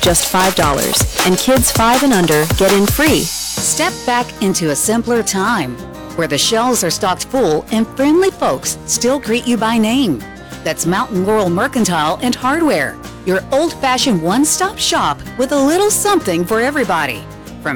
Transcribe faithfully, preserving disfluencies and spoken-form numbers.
just five dollars, and kids five and under get in free. Step back into a simpler time, where the shelves are stocked full and friendly folks still greet you by name. That's Mountain Laurel Mercantile and Hardware, your old-fashioned one-stop shop with a little something for everybody.